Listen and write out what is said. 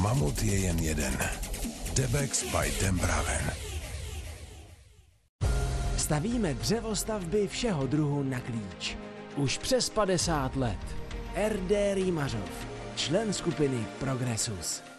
mamut je jen jeden. Debex by Tempraven. Stavíme dřevostavby všeho druhu na klíč. Už přes 50 let. RD Rýmařov, člen skupiny Progressus.